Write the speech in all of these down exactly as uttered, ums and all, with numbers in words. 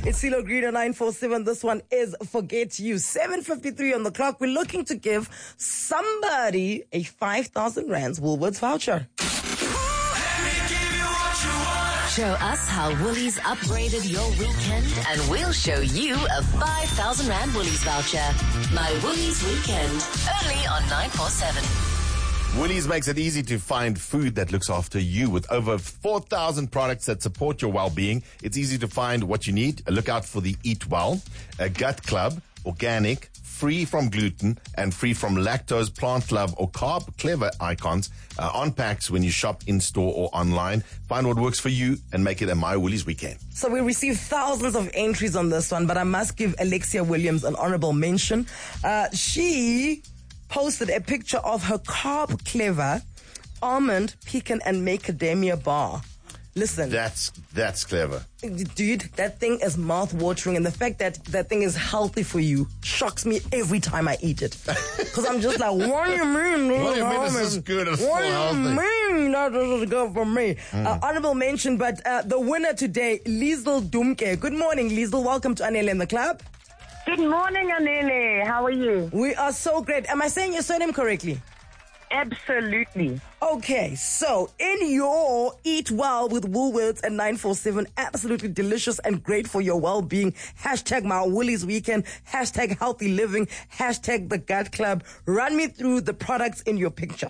It's CeeLo Green on nine four seven. This one is Forget You. seven fifty-three on the clock. We're looking to give somebody a five thousand rands Woolworths voucher. Show us how Woolies upgraded your weekend and we'll show you a five thousand rand Woolies voucher. My Woolies Weekend, only on nine four seven. Woolies makes it easy to find food that looks after you. With over four thousand products that support your well-being, it's easy to find what you need. Look out for the Eat Well, a Gut Club, organic, free from gluten, and free from lactose, Plant Love, or Carb Clever icons uh, on packs when you shop in-store or online. Find what works for you and make it a My Woolies weekend. So we received thousands of entries on this one, but I must give Alexia Williams an honorable mention. Uh, she posted a picture of her Carb Clever almond, pecan, and macadamia bar. Listen. That's that's clever. Dude, that thing is mouth-watering, and the fact that that thing is healthy for you shocks me every time I eat it. Because I'm just like, what do you mean? What do you mean this is good and What full healthy? do you mean that this is good for me? Mm. Uh, honorable mention, but uh, the winner today, Liesl Dumke. Good morning, Liesl. Welcome to Anele in the Club. Good morning, Anele. How are you? We are so great. Am I saying your surname correctly? Absolutely. Okay, so in your Eat Well with Woolworths and nine four seven, absolutely delicious and great for your well-being. Hashtag My Woolies Weekend, hashtag Healthy Living, hashtag The Gut Club. Run me through the products in your picture.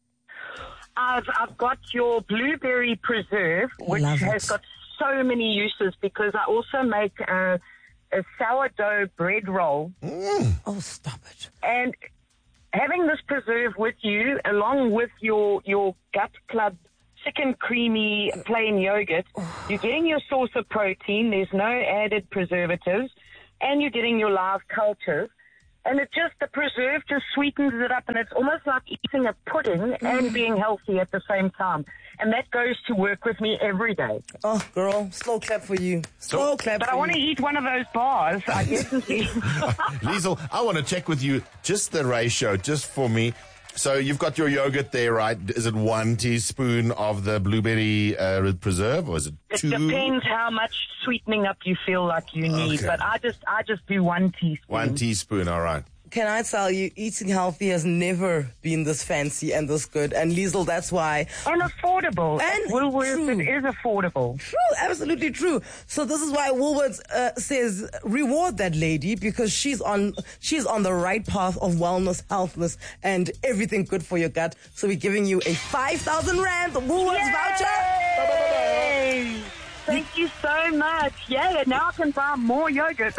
I've, I've got your blueberry preserve, which Love has it. got so many uses because I also make a, a sourdough bread roll. Mm. Oh, stop it. And having this preserve with you, along with your your Gut Club thick and creamy plain yogurt, you're getting your source of protein. There's no added preservatives, and you're getting your live cultures. And it just, the preserve just sweetens it up, and it's almost like eating a pudding and being healthy at the same time. And that goes to work with me every day. Oh, girl, slow clap for you. Slow So- clap But for I want to you. eat one of those bars. I definitely. Liesl, I want to check with you just the ratio, just for me. So you've got your yogurt there, right? Is it one teaspoon of the blueberry uh, preserve, or is it It two? depends how much sweetening up you feel like you need. Okay. But I just, I just do one teaspoon. One teaspoon, all right. Can I tell you, eating healthy has never been this fancy and this good. And Liesl, that's why. And affordable. And At Woolworths, true. it is affordable. True, absolutely true. So this is why Woolworths uh, says reward that lady, because she's on she's on the right path of wellness, healthness, and everything good for your gut. So we're giving you a five thousand rand Woolworths voucher. Yay! Thank you so much. Yeah, now I can buy more yogurt.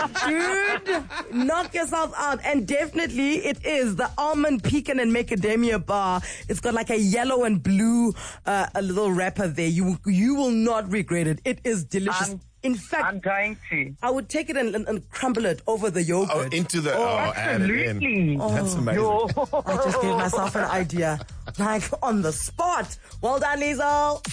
Dude, knock yourself out. And definitely it is the almond, pecan, and macadamia bar. It's got like a yellow and blue uh, a little wrapper there. You you will not regret it. It is delicious. Um, In fact, I'm going to. I would take it and, and, and crumble it over the yogurt. Oh, into the, oh, add it in. Absolutely. That's amazing. Yo. I just gave myself an idea. Like on the spot. Well done, Liesl.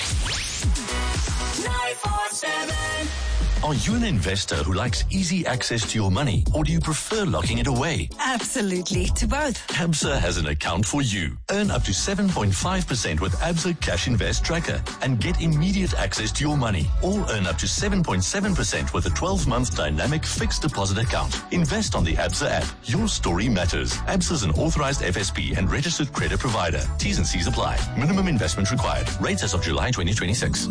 nine four seven. Are you an investor who likes easy access to your money, or do you prefer locking it away? Absolutely, to both. Absa has an account for you. Earn up to seven point five percent with Absa Cash Invest Tracker and get immediate access to your money. Or earn up to seven point seven percent with a twelve-month dynamic fixed deposit account. Invest on the Absa app. Your story matters. Absa is an authorized F S P and registered credit provider. T's and C's apply. Minimum investment required. Rates as of July twenty twenty-six.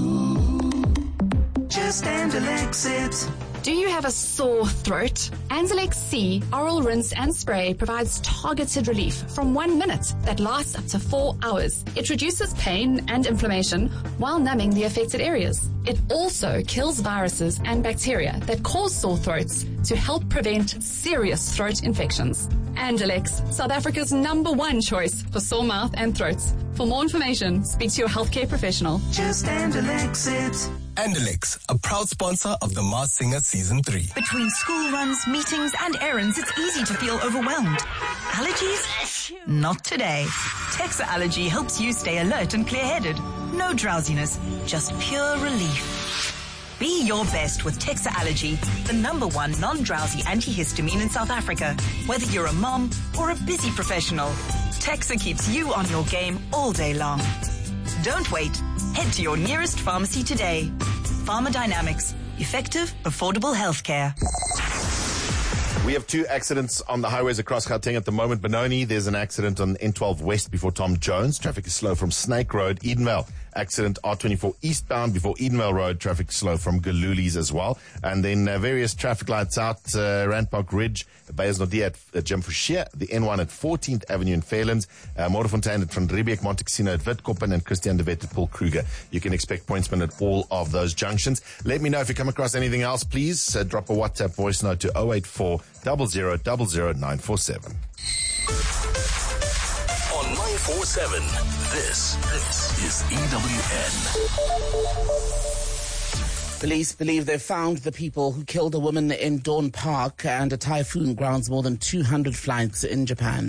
Just Anzalex it. Do you have a sore throat? Anzalex C Oral Rinse and Spray provides targeted relief from one minute that lasts up to four hours. It reduces pain and inflammation while numbing the affected areas. It also kills viruses and bacteria that cause sore throats to help prevent serious throat infections. Anzalex, South Africa's number one choice for sore mouth and throats. For more information, speak to your healthcare professional. Just Anzalex it. Andelix, a proud sponsor of The Masked Singer Season three. Between school runs, meetings, and errands, it's easy to feel overwhelmed. Allergies? Not today. Texa Allergy helps you stay alert and clear-headed. No drowsiness, just pure relief. Be your best with Texa Allergy, the number one non-drowsy antihistamine in South Africa. Whether you're a mom or a busy professional, Texa keeps you on your game all day long. Don't wait. Head to your nearest pharmacy today. Pharmacodynamics. Effective, affordable healthcare. We have two accidents on the highways across Gauteng at the moment. Benoni, there's an accident on N twelve West before Tom Jones. Traffic is slow from Snake Road. Edenvale, accident R twenty-four eastbound before Edenvale Road. Traffic slow from Galuli's as well. And then uh, various traffic lights out, uh, Randpark Ridge, Bayers-Nordia at uh, Jim Fouchier, the N one at fourteenth Avenue in Fairlands, uh, Motorfontein at Van Riebeek, Montecasino at Witkoppen, and Christian de Wet at Paul Kruger. You can expect pointsmen at all of those junctions. Let me know if you come across anything else, please. Uh, drop a WhatsApp voice note to oh eight four, zero zero zero zero nine four seven. On nine four seven, this, this is E W N. Police believe they've found the people who killed a woman in Dawn Park, and a typhoon grounds more than two hundred flights in Japan.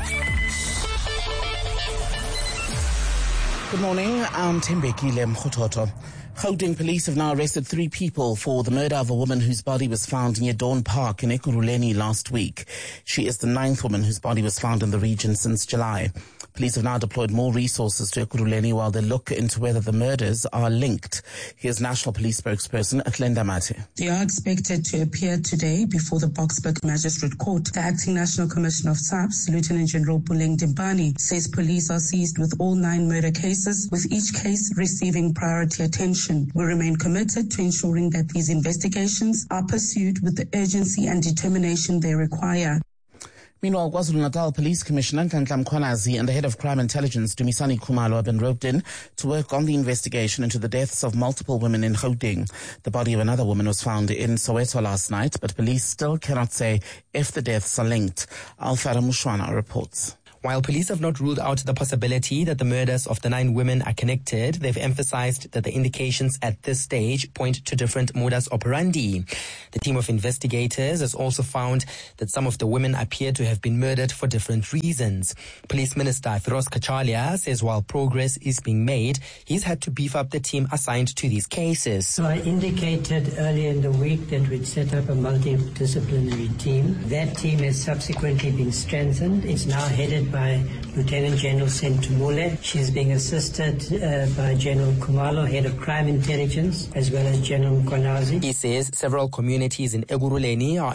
Good morning, I'm Tembeki Lemkhototo. Gauteng police have now arrested three people for the murder of a woman whose body was found near Dawn Park in Ekurhuleni last week. She is the ninth woman whose body was found in the region since July. Police have now deployed more resources to Ekurhuleni while they look into whether the murders are linked. Here's National Police spokesperson Glenda Mate. They are expected to appear today before the Boksburg Magistrate Court. The Acting National Commissioner of S A P S, Lieutenant General Puleng Dimpani, says police are seized with all nine murder cases, with each case receiving priority attention. We remain committed to ensuring that these investigations are pursued with the urgency and determination they require. Meanwhile, KwaZulu-Natal Police Commissioner Nhlanhla Mkhwanazi and the head of crime intelligence, Dumisani Khumalo, have been roped in to work on the investigation into the deaths of multiple women in Gauteng. The body of another woman was found in Soweto last night, but police still cannot say if the deaths are linked. Alfara Mushwana reports. While police have not ruled out the possibility that the murders of the nine women are connected, they've emphasized that the indications at this stage point to different modus operandi. The team of investigators has also found that some of the women appear to have been murdered for different reasons. Police Minister Firoz Kachalia says while progress is being made, he's had to beef up the team assigned to these cases. So I indicated earlier in the week that we'd set up a multidisciplinary team. That team has subsequently been strengthened. It's now headed by Lieutenant General Sentumule. She's being assisted uh, by General Khumalo, Head of Crime Intelligence, as well as General Mkhwanazi. He says several communities in Ekurhuleni are